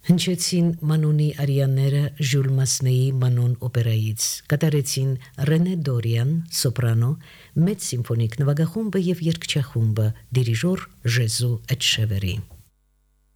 Հնչեցին Մանոնի արիաները Ժյուլ Մասնեի Մանոն օպերայից, կատարեցին Ռենե Դորյան սոպրանո, մեծ սիմֆոնիկ նվագախումբը եւ երգչախումբը, դիրիժոր Ժեզու Էչեվերի։